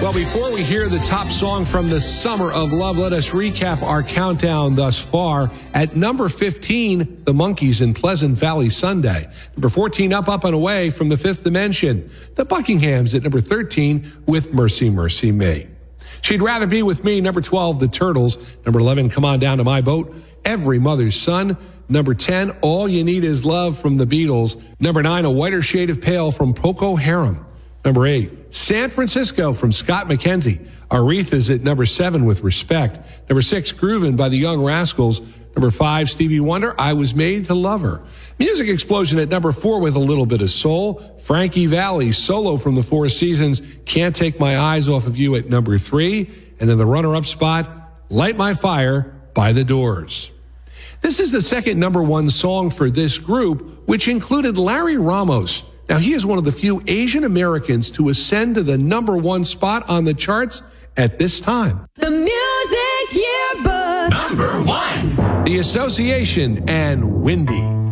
Well, before we hear the top song from the Summer of Love, let us recap our countdown thus far. At number 15, The Monkees in Pleasant Valley Sunday. Number 14, Up, and Away from the Fifth Dimension. The Buckinghams at number 13 with Mercy, Mercy Me. She'd Rather Be With Me, number 12, The Turtles. Number 11, Come On Down to My Boat, Every Mother's Son. Number 10, All You Need Is Love from the Beatles. Number 9, A Whiter Shade of Pale from Procol Harum. Number 8, San Francisco from Scott McKenzie. Aretha's at number 7 with Respect. Number 6, Groovin' by the Young Rascals. Number 5, Stevie Wonder, I Was Made to Love Her. Music Explosion at number 4 with a little bit of soul. Frankie Valli, solo from the Four Seasons, Can't Take My Eyes Off of You at number 3. And in the runner-up spot, Light My Fire by The Doors. This is the second number 1 song for this group, which included Larry Ramos. Now, he is one of the few Asian Americans to ascend to the number 1 spot on the charts at this time. The Music Yearbook. Number 1. The Association and Windy.